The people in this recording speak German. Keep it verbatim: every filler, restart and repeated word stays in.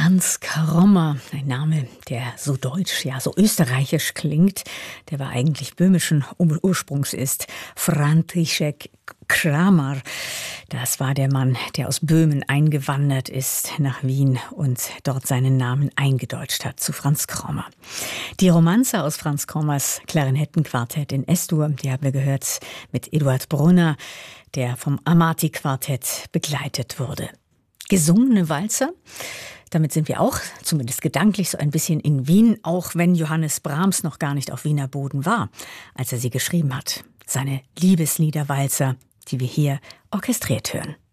Franz Krommer, ein Name, der so deutsch, ja so österreichisch klingt, der aber eigentlich böhmischen Ursprungs ist. František Kramer, das war der Mann, der aus Böhmen eingewandert ist nach Wien und dort seinen Namen eingedeutscht hat zu Franz Krommer. Die Romanze aus Franz Krommers Klarinettenquartett in Es-Dur, die haben wir gehört mit Eduard Brunner, der vom Amati-Quartett begleitet wurde. Gesungene Walzer, damit sind wir auch, zumindest gedanklich, so ein bisschen in Wien, auch wenn Johannes Brahms noch gar nicht auf Wiener Boden war, als er sie geschrieben hat. Seine Liebesliederwalzer, die wir hier orchestriert hören.